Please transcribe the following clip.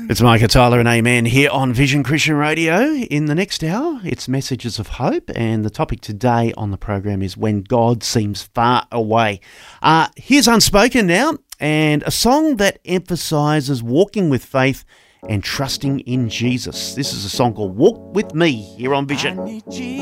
It's Micah Tyler and Amen here on Vision Christian Radio. In the next hour, it's Messages of Hope, and the topic today on the program is When God Seems Far Away. Here's Unspoken now, and a song that emphasises walking with faith and trusting in Jesus. This is a song called Walk With Me here on Vision.